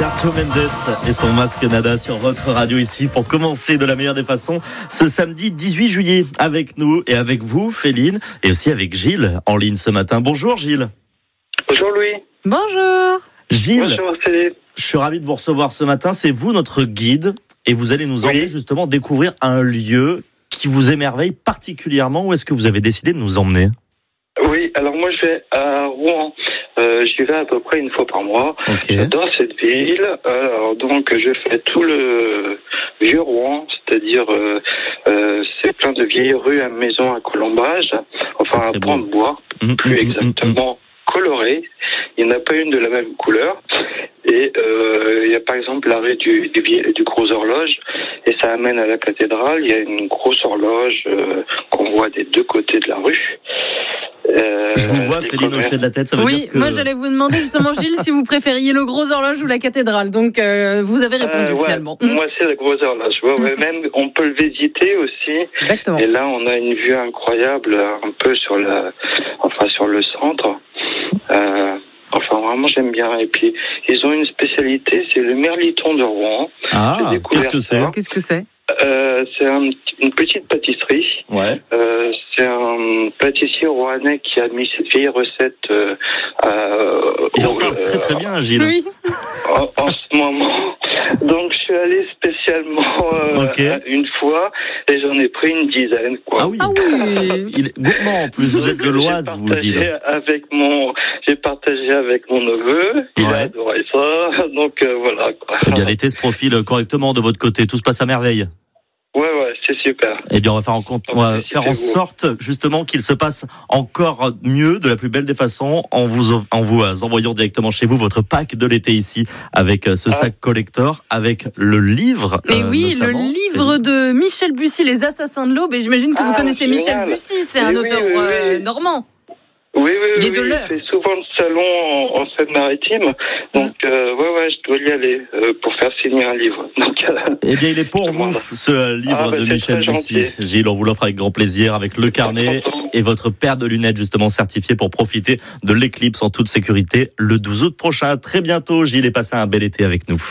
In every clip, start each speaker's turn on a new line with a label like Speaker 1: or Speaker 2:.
Speaker 1: Sergio Mendes et son masque Nada sur votre radio ici pour commencer de la meilleure des façons ce samedi 18 juillet avec nous et avec vous Féline et aussi avec Gilles en ligne ce matin. Bonjour Gilles.
Speaker 2: Bonjour Louis.
Speaker 3: Bonjour.
Speaker 1: Gilles,
Speaker 2: bonjour Céline.
Speaker 1: Je suis ravi de vous recevoir ce matin. C'est vous notre guide et vous allez nous emmener justement découvrir un lieu qui vous émerveille particulièrement. Où est-ce que vous avez décidé de nous emmener ?
Speaker 2: Oui, alors moi je vais à Rouen. J'y vais à peu près une fois par mois.
Speaker 1: Okay.
Speaker 2: J'adore cette ville. Alors donc je fais tout le vieux Rouen, c'est-à-dire c'est plein de vieilles rues à maisons à colombage, enfin à pans de bois, plus exactement colorées. Il n'y en a pas une de la même couleur. Et il y a par exemple l'arrêt du Gros Horloge et ça amène à la cathédrale. Il y a une grosse horloge qu'on voit des deux côtés de la rue.
Speaker 1: Je vous vois, Féline, hocher de la tête, ça veut dire que...
Speaker 3: Moi j'allais vous demander justement, Gilles, si vous préfériez le Gros Horloge ou la cathédrale. Donc vous avez répondu finalement.
Speaker 2: Moi c'est la Gros Horloge. Ouais, même on peut le visiter aussi.
Speaker 3: Exactement.
Speaker 2: Et là on a une vue incroyable, un peu sur le centre. Enfin, vraiment, j'aime bien. Et puis, ils ont une spécialité, c'est le merliton de Rouen.
Speaker 1: Ah, qu'est-ce que c'est ?
Speaker 2: C'est une petite pâtisserie.
Speaker 1: Ouais.
Speaker 2: C'est un pâtissier rouennais qui a mis cette vieille recette.
Speaker 1: Il en parle très très bien, Gilles.
Speaker 3: Oui.
Speaker 2: En ce moment. Donc, je suis allé spécialement une fois et j'en ai pris une dizaine. Quoi.
Speaker 1: Ah oui. Il est gourmand en plus. Vous êtes de l'Oise, vous, Gilles.
Speaker 2: J'ai partagé avec mon neveu. Il a adoré ça. Donc, voilà. Quoi.
Speaker 1: Eh bien, l'été se profile correctement de votre côté. Tout se passe à merveille.
Speaker 2: Ouais, c'est super.
Speaker 1: Eh bien, on va faire en sorte, justement, qu'il se passe encore mieux, de la plus belle des façons, en vous envoyant directement chez vous votre pack de l'été ici, avec ce sac collector, avec le livre.
Speaker 3: Mais oui, le livre de Michel Bussy, Les Assassins de l'Aube. Et j'imagine que vous connaissez Michel Bussy, c'est un auteur normand.
Speaker 2: Oui,
Speaker 3: il est de l'heure.
Speaker 2: C'est souvent le salon en Seine-Maritime. Donc, je dois y aller pour faire signer un livre. Donc,
Speaker 1: eh bien, il est pour vous, ce livre de Michel Bussy. Gilles, on vous l'offre avec grand plaisir, avec le carnet et votre paire de lunettes, justement, certifiée pour profiter de l'éclipse en toute sécurité le 12 août prochain. À très bientôt, Gilles, et passez un bel été avec nous.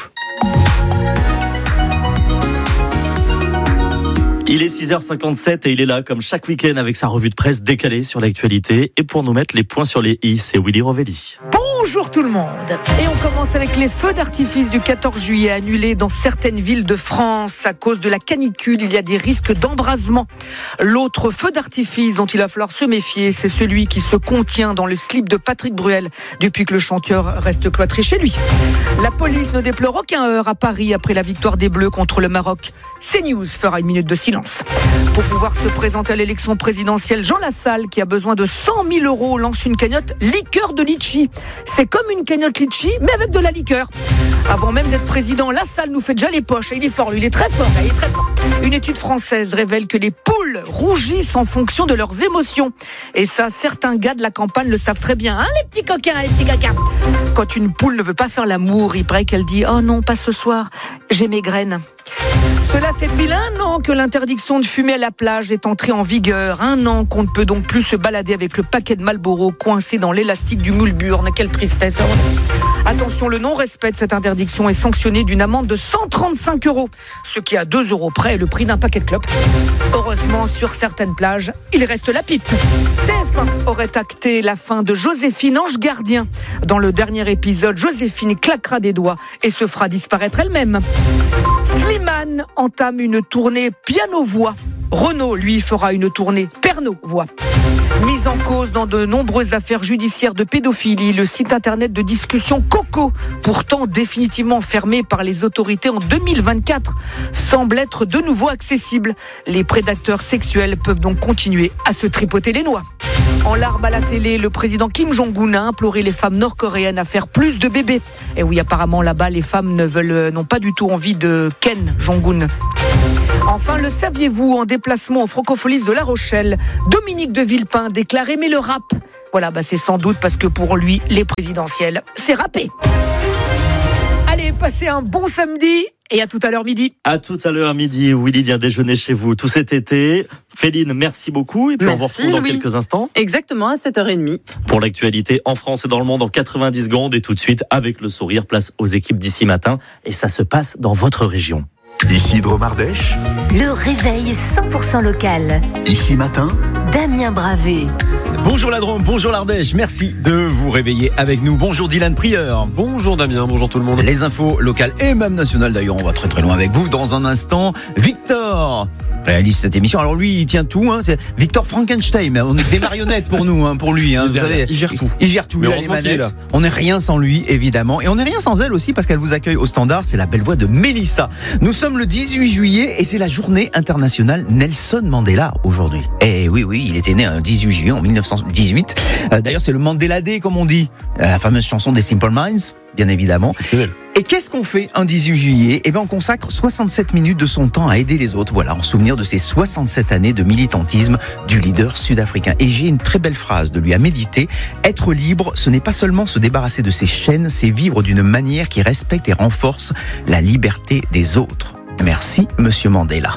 Speaker 1: Il est 6h57 et il est là comme chaque week-end avec sa revue de presse décalée sur l'actualité. Et pour nous mettre les points sur les i, c'est Willy Rovelli.
Speaker 4: Bonjour tout le monde. Et on commence avec les feux d'artifice du 14 juillet annulés dans certaines villes de France à cause de la canicule. Il y a des risques d'embrasement. L'autre feu d'artifice dont il va falloir se méfier, c'est celui qui se contient dans le slip de Patrick Bruel depuis que le chanteur reste cloîtré chez lui. La police ne déplore aucun heurt à Paris après la victoire des Bleus contre le Maroc. CNews fera une minute de silence. Pour pouvoir se présenter à l'élection présidentielle, Jean Lassalle, qui a besoin de 100 000 €, lance une cagnotte liqueur de litchi. C'est comme une cagnotte litchi, mais avec de la liqueur. Avant même d'être président, Lassalle nous fait déjà les poches. Et il est fort, lui, il est très fort. Une étude française révèle que les poules rougissent en fonction de leurs émotions. Et ça, certains gars de la campagne le savent très bien. Hein, les petits coquins. Quand une poule ne veut pas faire l'amour, il paraît qu'elle dit « Oh non, pas ce soir, j'ai mes graines ». Cela fait pile 1 an que l'interdiction de fumer à la plage est entrée en vigueur. 1 an qu'on ne peut donc plus se balader avec le paquet de Marlboro coincé dans l'élastique du moule-burne. Quelle tristesse. Attention, le non-respect de cette interdiction est sanctionné d'une amende de 135 €, ce qui à 2 € près est le prix d'un paquet de clopes. Heureusement, sur certaines plages, il reste la pipe. TF1 aurait acté la fin de Joséphine Ange Gardien. Dans le dernier épisode, Joséphine claquera des doigts et se fera disparaître elle-même. Slimane entame une tournée piano-voix. Renaud, lui, fera une tournée perno-voix. Mise en cause dans de nombreuses affaires judiciaires de pédophilie, le site internet de discussion Coco, pourtant définitivement fermé par les autorités en 2024, semble être de nouveau accessible. Les prédateurs sexuels peuvent donc continuer à se tripoter les noix. En larmes à la télé, le président Kim Jong-un a imploré les femmes nord-coréennes à faire plus de bébés. Et oui, apparemment là-bas, les femmes n'ont pas du tout envie de Ken Jong-un. Enfin, le saviez-vous, en déplacement au Francofolis de La Rochelle, Dominique de Villepin déclare aimer le rap. Voilà, c'est sans doute parce que pour lui, les présidentielles, c'est rappé. Allez, passez un bon samedi. Et à tout à l'heure midi.
Speaker 1: À tout à l'heure midi, Willy vient déjeuner chez vous tout cet été. Féline, merci beaucoup. Et puis on vous retrouve dans quelques instants.
Speaker 3: Exactement, à 7h30.
Speaker 1: Pour l'actualité en France et dans le monde en 90 secondes. Et tout de suite, avec le sourire, place aux équipes d'ici matin. Et ça se passe dans votre région.
Speaker 5: Ici Dromardèche.
Speaker 6: Le réveil 100% local.
Speaker 5: Ici matin.
Speaker 6: Damien Bravé.
Speaker 7: Bonjour la Drôme, bonjour l'Ardèche, merci de vous réveiller avec nous. Bonjour Dylan Prieur.
Speaker 8: Bonjour Damien, bonjour tout le monde.
Speaker 7: Les infos locales et même nationales d'ailleurs, on va très très loin avec vous. Dans un instant, Victor réalise cette émission. Alors lui, il tient tout, c'est Victor Frankenstein. On est des marionnettes pour nous, pour lui. Vous savez,
Speaker 8: il gère tout.
Speaker 7: Il gère tout.
Speaker 8: Mais
Speaker 7: il a les manettes. On n'est rien sans lui, évidemment. Et on n'est rien sans elle aussi parce qu'elle vous accueille au standard. C'est la belle voix de Mélissa. Nous sommes le 18 juillet et c'est la journée internationale Nelson Mandela aujourd'hui. Et oui, il était né un 18 juillet en 1918. D'ailleurs, c'est le Mandela Day, comme on dit. La fameuse chanson des Simple Minds. Bien évidemment. Et qu'est-ce qu'on fait un 18 juillet ? On consacre 67 minutes de son temps à aider les autres. Voilà, en souvenir de ces 67 années de militantisme du leader sud-africain. Et j'ai une très belle phrase de lui à méditer. Être libre, ce n'est pas seulement se débarrasser de ses chaînes, c'est vivre d'une manière qui respecte et renforce la liberté des autres. Merci, Monsieur Mandela.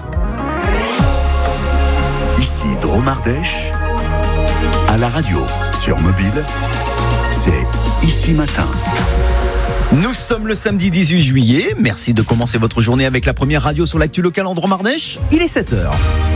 Speaker 5: Ici Dromardèche, à la radio, sur mobile, c'est Ici Matin.
Speaker 7: Nous sommes le samedi 18 juillet. Merci de commencer votre journée avec la première radio sur l'actu locale en Dromardèche. Il est 7h.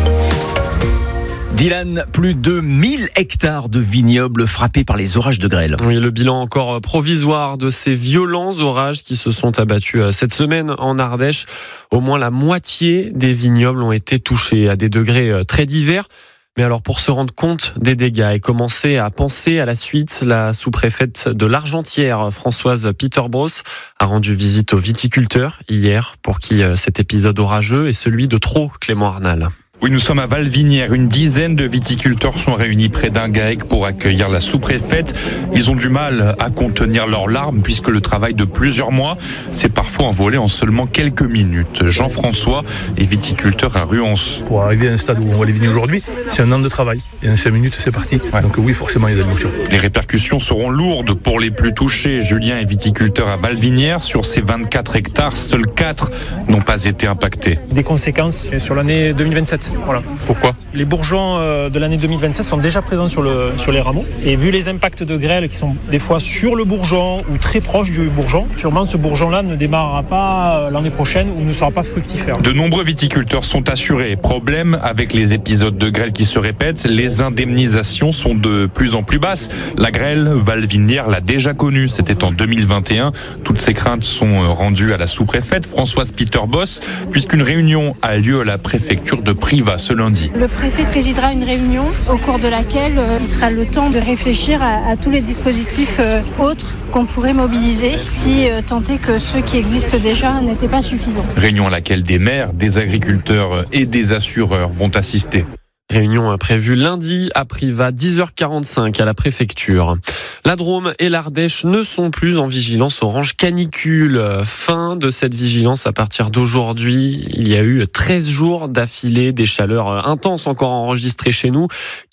Speaker 7: Dylan, plus de 1000 hectares de vignobles frappés par les orages de grêle.
Speaker 8: Oui, le bilan encore provisoire de ces violents orages qui se sont abattus cette semaine en Ardèche. Au moins la moitié des vignobles ont été touchés à des degrés très divers. Mais alors, pour se rendre compte des dégâts et commencer à penser à la suite, la sous-préfète de l'Argentière, Françoise Peterbros, a rendu visite aux viticulteurs hier, pour qui cet épisode orageux est celui de trop, Clément Arnal.
Speaker 9: Oui, nous sommes à Valvinière. Une dizaine de viticulteurs sont réunis près d'un GAEC pour accueillir la sous-préfète. Ils ont du mal à contenir leurs larmes puisque le travail de plusieurs mois s'est parfois envolé en seulement quelques minutes. Jean-François est viticulteur à Ruance.
Speaker 10: Pour arriver à un stade où on voit les vignes aujourd'hui, c'est un an de travail. Et en 5 minutes, c'est parti. Ouais. Donc oui, forcément, il y a de l'émotion.
Speaker 9: Les répercussions seront lourdes pour les plus touchés. Julien est viticulteur à Valvinière. Sur ces 24 hectares, seuls 4 n'ont pas été impactés.
Speaker 11: Des conséquences sur l'année 2027. Voilà.
Speaker 9: Pourquoi ?
Speaker 11: Les bourgeons de l'année 2027 sont déjà présents sur les rameaux. Et vu les impacts de grêle qui sont des fois sur le bourgeon ou très proches du bourgeon, sûrement ce bourgeon-là ne démarrera pas l'année prochaine ou ne sera pas fructifère.
Speaker 9: De nombreux viticulteurs sont assurés. Problème avec les épisodes de grêle qui se répètent, les indemnisations sont de plus en plus basses. La grêle, Valvinière l'a déjà connue, c'était en 2021. Toutes ces craintes sont rendues à la sous-préfète Françoise Peterbos, puisqu'une réunion a lieu à la préfecture de Privas ce lundi.
Speaker 12: Le préfet présidera une réunion au cours de laquelle il sera le temps de réfléchir à tous les dispositifs autres qu'on pourrait mobiliser si tant est que ceux qui existent déjà n'étaient pas suffisants.
Speaker 9: Réunion à laquelle des maires, des agriculteurs et des assureurs vont assister.
Speaker 8: Réunion prévue lundi à Privas, 10h45 à la préfecture. La Drôme et l'Ardèche ne sont plus en vigilance orange canicule. Fin de cette vigilance à partir d'aujourd'hui. Il y a eu 13 jours d'affilée, des chaleurs intenses encore enregistrées chez nous.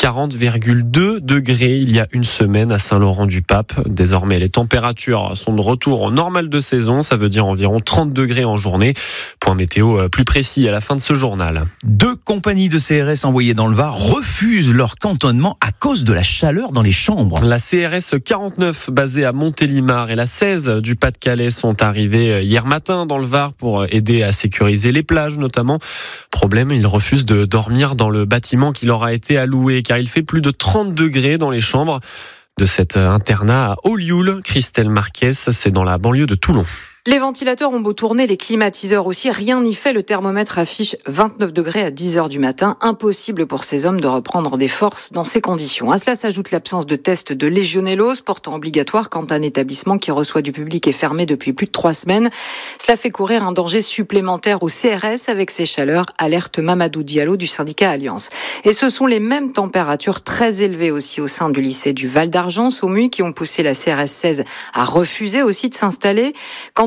Speaker 8: 40,2 degrés il y a une semaine à Saint-Laurent-du-Pape. Désormais, les températures sont de retour au normal de saison. Ça veut dire environ 30 degrés en journée. Point météo plus précis à la fin de ce journal.
Speaker 7: 2 compagnies de CRS envoyées dans le Var refusent leur cantonnement à cause de la chaleur dans les chambres.
Speaker 8: La CRS 49 basée à Montélimar et la 16 du Pas-de-Calais sont arrivées hier matin dans le Var pour aider à sécuriser les plages notamment. Problème, ils refusent de dormir dans le bâtiment qui leur a été alloué car il fait plus de 30 degrés dans les chambres de cet internat à Olioul. Christelle Marquez, c'est dans la banlieue de Toulon.
Speaker 13: Les ventilateurs ont beau tourner, les climatiseurs aussi, rien n'y fait. Le thermomètre affiche 29 degrés à 10h du matin. Impossible pour ces hommes de reprendre des forces dans ces conditions. À cela s'ajoute l'absence de tests de légionellose, pourtant obligatoire quand un établissement qui reçoit du public est fermé depuis plus de 3 semaines. Cela fait courir un danger supplémentaire au CRS avec ces chaleurs, alerte Mamadou Diallo du syndicat Alliance. Et ce sont les mêmes températures très élevées aussi au sein du lycée du Val d'Argent, Saumuy, qui ont poussé la CRS 16 à refuser aussi de s'installer. Quant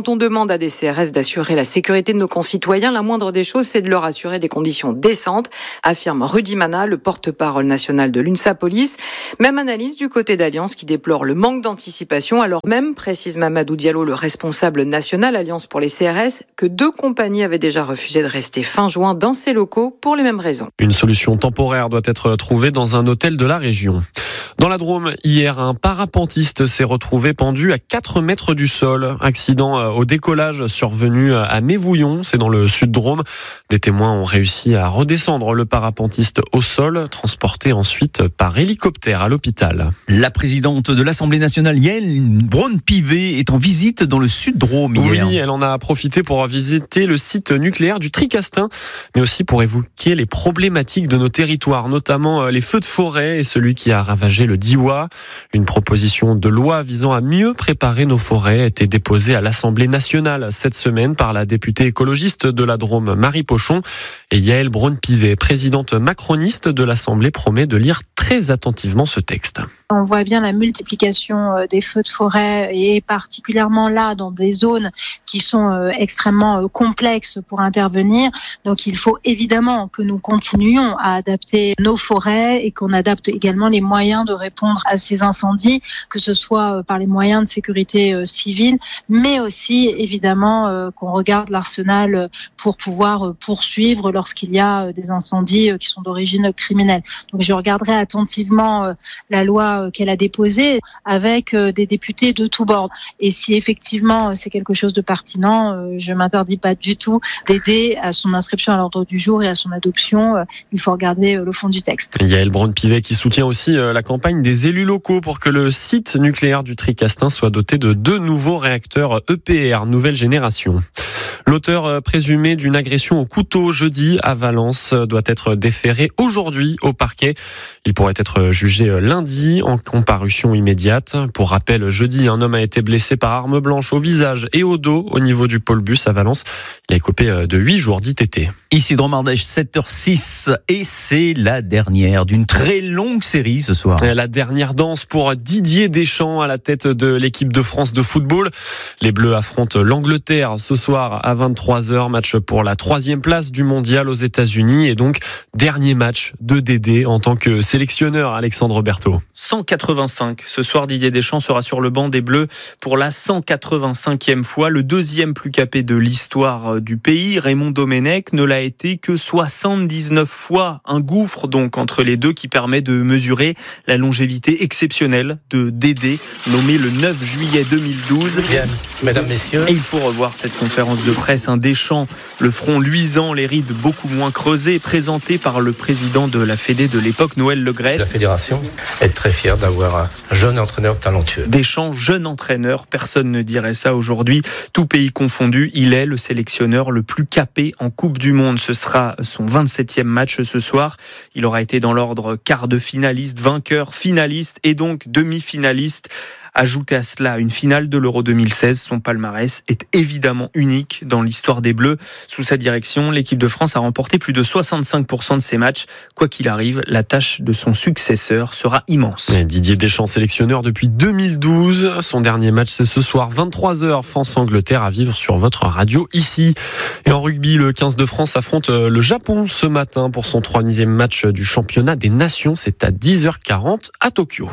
Speaker 13: Quand on demande à des CRS d'assurer la sécurité de nos concitoyens, la moindre des choses, c'est de leur assurer des conditions décentes, affirme Rudy Mana, le porte-parole national de l'UNSA Police. Même analyse du côté d'Alliance qui déplore le manque d'anticipation, alors même, précise Mamadou Diallo, le responsable national Alliance pour les CRS, que 2 compagnies avaient déjà refusé de rester fin juin dans ces locaux pour les mêmes raisons.
Speaker 8: Une solution temporaire doit être trouvée dans un hôtel de la région. Dans la Drôme, hier, un parapentiste s'est retrouvé pendu à 4 mètres du sol. Accident au décollage survenu à Mévouillon, c'est dans le sud Drôme. Des témoins ont réussi à redescendre le parapentiste au sol, transporté ensuite par hélicoptère à l'hôpital.
Speaker 7: La présidente de l'Assemblée nationale, Yaël Braun-Pivet, est en visite dans le sud Drôme hier.
Speaker 8: Oui, elle en a profité pour visiter le site nucléaire du Tricastin, mais aussi pour évoquer les problématiques de nos territoires, notamment les feux de forêt et celui qui a ravagé le Diois. Une proposition de loi visant à mieux préparer nos forêts a été déposée à l'Assemblée nationale cette semaine par la députée écologiste de la Drôme, Marie Pochon. Et Yaël Braun-Pivet, présidente macroniste de l'Assemblée, promet de lire très attentivement ce texte.
Speaker 12: On voit bien la multiplication des feux de forêt et particulièrement là dans des zones qui sont extrêmement complexes pour intervenir. Donc il faut évidemment que nous continuions à adapter nos forêts et qu'on adapte également les moyens de répondre à ces incendies, que ce soit par les moyens de sécurité civile, mais aussi évidemment qu'on regarde l'arsenal pour pouvoir poursuivre lorsqu'il y a des incendies qui sont d'origine criminelle. Donc je regarderai attentivement la loi qu'elle a déposée avec des députés de tous bords. Et si effectivement c'est quelque chose de pertinent, je m'interdis pas du tout d'aider à son inscription à l'ordre du jour et à son adoption. Il faut regarder le fond du texte.
Speaker 8: Yaël Braun-Pivet qui soutient aussi la campagne des élus locaux pour que le site nucléaire du Tricastin soit doté de 2 nouveaux réacteurs EPR, nouvelle génération. L'auteur présumé d'une agression au couteau jeudi à Valence doit être déféré aujourd'hui au parquet. Il pourrait être jugé lundi en comparution immédiate. Pour rappel, jeudi, un homme a été blessé par arme blanche au visage et au dos au niveau du pôle bus à Valence. Il a écopé de 8 jours d'ITT.
Speaker 7: Ici Drôme Ardèche, 7h06 et c'est la dernière d'une très longue série ce soir.
Speaker 8: La dernière danse pour Didier Deschamps à la tête de l'équipe de France de football. Les Bleus affrontent l'Angleterre ce soir à 23h, match pour la 3e place du mondial aux États-Unis et donc dernier match de Dédé en tant que sélectionneur, Alexandre Berthaud.
Speaker 14: 185. Ce soir, Didier Deschamps sera sur le banc des Bleus pour la 185e fois. Le 2e plus capé de l'histoire du pays, Raymond Domenech, ne l'a été que 79 fois. Un gouffre donc entre les deux qui permet de mesurer la longévité exceptionnelle de Dédé, nommé le 9 juillet 2012.
Speaker 15: Bien, mesdames, messieurs.
Speaker 14: Et il faut revoir cette conférence de presse. Un Deschamps, le front luisant, les rides beaucoup moins creusées, présenté par le président de la Fédé de l'époque, Noël Le Graët.
Speaker 15: La fédération est très fière d'avoir un jeune entraîneur talentueux.
Speaker 14: Deschamps, jeune entraîneur, personne ne dirait ça aujourd'hui. Tout pays confondu, il est le sélectionneur le plus capé en Coupe du Monde. Ce sera son 27e match ce soir. Il aura été dans l'ordre quart de finaliste, vainqueur, finaliste et donc demi-finaliste. Ajoutez à cela une finale de l'Euro 2016, son palmarès est évidemment unique dans l'histoire des Bleus. Sous sa direction, l'équipe de France a remporté plus de 65% de ses matchs. Quoi qu'il arrive, la tâche de son successeur sera immense.
Speaker 8: Didier Deschamps, sélectionneur depuis 2012. Son dernier match, c'est ce soir, 23h, France-Angleterre, à vivre sur votre radio ici. Et en rugby, le 15 de France affronte le Japon ce matin pour son 3e match du championnat des nations. C'est à 10h40 à Tokyo.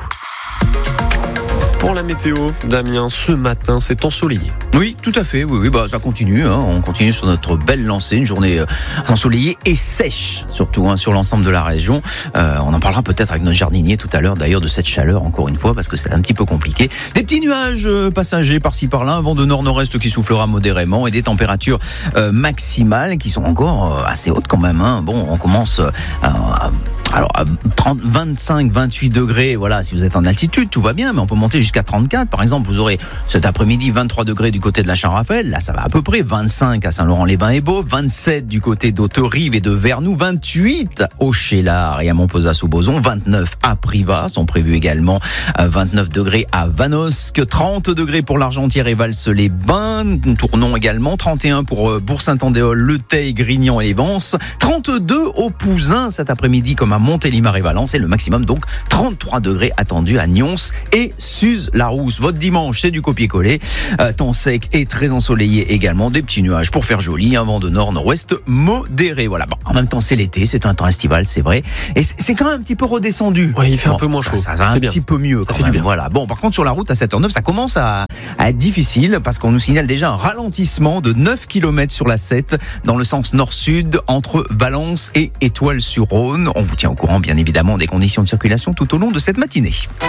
Speaker 8: Pour la météo, Damien, ce matin, c'est ensoleillé.
Speaker 7: Oui, tout à fait. Oui, bah, ça continue. On continue sur notre belle lancée. Une journée ensoleillée et sèche, surtout sur l'ensemble de la région. On en parlera peut-être avec notre jardinier tout à l'heure, d'ailleurs, de cette chaleur, encore une fois, parce que c'est un petit peu compliqué. Des petits nuages passagers par-ci par-là, un vent de nord-nord-est qui soufflera modérément et des températures maximales qui sont encore assez hautes quand même. Bon, on commence à 30, 25, 28 degrés. Voilà, si vous êtes en altitude, tout va bien, mais on peut monter jusqu'à 34. Par exemple, vous aurez cet après-midi 23 degrés du côté de la Saint-Raphaël. Là, ça va à peu près. 25 à Saint-Laurent-les-Bains et Beau. 27 du côté d'Hauterive et de Vernoux. 28 au Cheylard et à Montpezat-sous-Bozon. 29 à Privas. Sont prévus également 29 degrés à Vanosque. 30 degrés pour l'Argentière et Vals-les-Bains. Tournon également. 31 pour Bourg-Saint-Andéol, Le Teil, Grignan et les Vences. 32 au Pouzin cet après-midi comme à Montélimar et Valence. Et le maximum donc 33 degrés attendus à Nyons et Suse. Larousse, votre dimanche, c'est du copier-coller. Temps sec et très ensoleillé également. Des petits nuages pour faire joli. Un vent de nord-nord-ouest modéré. Voilà. Bon, en même temps, c'est l'été, c'est un temps estival, c'est vrai. Et c'est quand même un petit peu redescendu.
Speaker 8: Oui, il fait un peu moins chaud.
Speaker 7: Ça va un petit peu mieux quand même. Voilà. Bon, par contre, sur la route à 7h09, ça commence à être difficile parce qu'on nous signale déjà un ralentissement de 9 km sur la 7 dans le sens nord-sud entre Valence et Étoile-sur-Rhône. On vous tient au courant, bien évidemment, des conditions de circulation tout au long de cette matinée.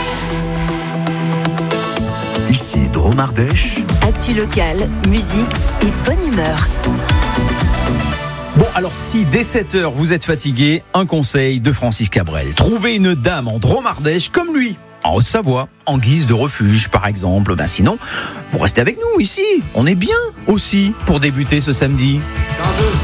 Speaker 5: Ici Drôme Ardèche.
Speaker 6: Actu locale, musique et bonne humeur.
Speaker 7: Bon, alors si dès 7h vous êtes fatigué, un conseil de Francis Cabrel. Trouvez une dame en Drôme Ardèche comme lui, en Haute-Savoie, en guise de refuge par exemple. Sinon, vous restez avec nous ici. On est bien aussi pour débuter ce samedi.